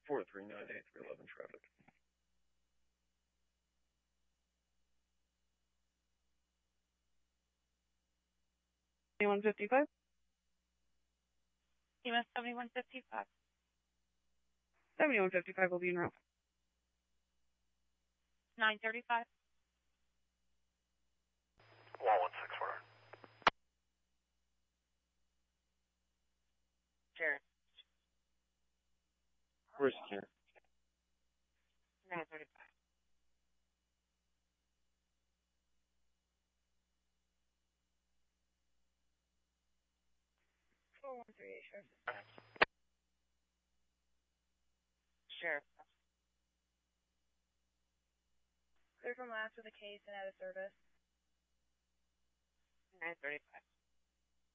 4398 311 traffic. $71.55. EMS 7155. 7155 will be en route. 935. 1164. Jared. Where's Karen? 935. Sheriff. Clear from last with a case and out of service. 935.